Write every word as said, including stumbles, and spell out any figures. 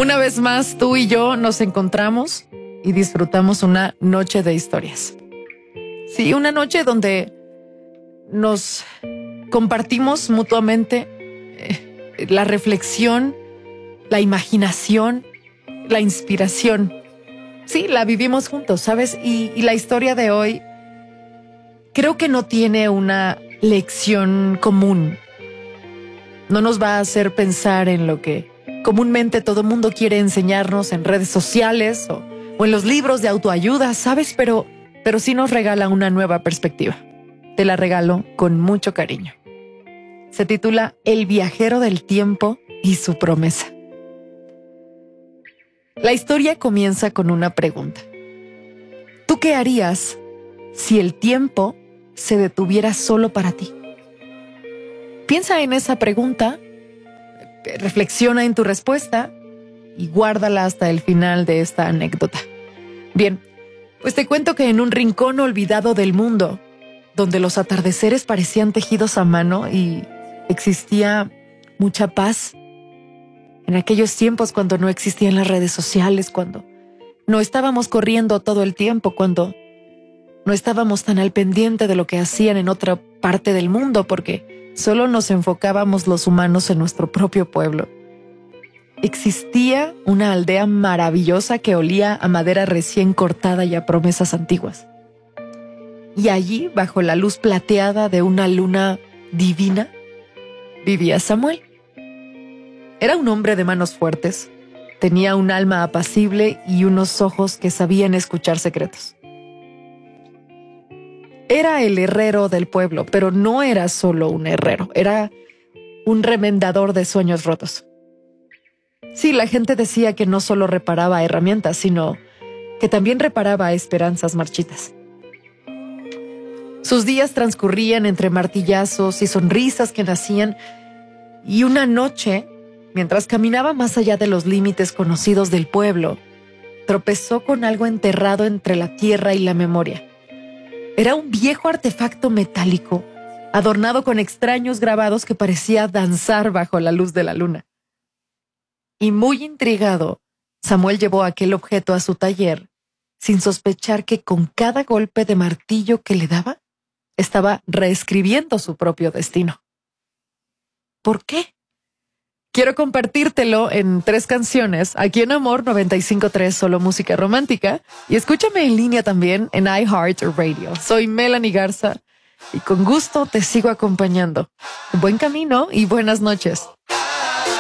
Una vez más, tú y yo nos encontramos y disfrutamos una noche de historias. Sí, una noche donde nos compartimos mutuamente eh, la reflexión, la imaginación, la inspiración. Sí, la vivimos juntos, ¿sabes? Y, y la historia de hoy creo que no tiene una lección común. No nos va a hacer pensar en lo que comúnmente todo el mundo quiere enseñarnos en redes sociales o, o en los libros de autoayuda, ¿sabes? Pero, pero sí nos regala una nueva perspectiva. Te la regalo con mucho cariño. Se titula El viajero del tiempo y su promesa. La historia comienza con una pregunta. ¿Tú qué harías si el tiempo se detuviera solo para ti? Piensa en esa pregunta, reflexiona en tu respuesta y guárdala hasta el final de esta anécdota. Bien, pues te cuento que en un rincón olvidado del mundo, donde los atardeceres parecían tejidos a mano y existía mucha paz, en aquellos tiempos cuando no existían las redes sociales, cuando no estábamos corriendo todo el tiempo, cuando no estábamos tan al pendiente de lo que hacían en otra parte del mundo, porque solo nos enfocábamos los humanos en nuestro propio pueblo. Existía una aldea maravillosa que olía a madera recién cortada y a promesas antiguas. Y allí, bajo la luz plateada de una luna divina, vivía Samuel. Era un hombre de manos fuertes, tenía un alma apacible y unos ojos que sabían escuchar secretos. Era el herrero del pueblo, pero no era solo un herrero, era un remendador de sueños rotos. Sí, la gente decía que no solo reparaba herramientas, sino que también reparaba esperanzas marchitas. Sus días transcurrían entre martillazos y sonrisas que nacían, y una noche, mientras caminaba más allá de los límites conocidos del pueblo, tropezó con algo enterrado entre la tierra y la memoria. Era un viejo artefacto metálico, adornado con extraños grabados que parecía danzar bajo la luz de la luna. Y muy intrigado, Samuel llevó aquel objeto a su taller, sin sospechar que con cada golpe de martillo que le daba, estaba reescribiendo su propio destino. ¿Por qué? Quiero compartírtelo en tres canciones, aquí en Amor noventa y cinco punto tres, solo música romántica, y escúchame en línea también en iHeartRadio. Soy Melanie Garza y con gusto te sigo acompañando. Buen camino y buenas noches.